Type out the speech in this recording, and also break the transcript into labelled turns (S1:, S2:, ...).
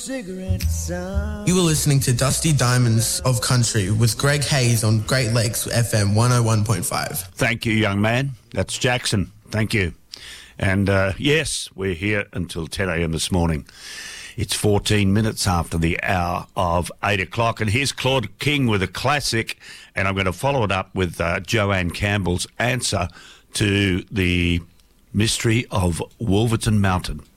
S1: You were listening to Dusty Diamonds of Country with Greg Hayes on Great Lakes FM 101.5.
S2: Thank you, young man. That's Jackson. Thank you. And yes, we're here until 10 a.m. this morning. It's 14 minutes after the hour of 8 o'clock. And here's Claude King with a classic. And I'm going to follow it up with Joanne Campbell's answer to the mystery of Wolverton Mountain.